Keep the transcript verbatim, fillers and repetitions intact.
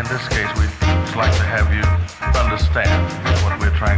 in this case, we'd just like to have you understand what we're trying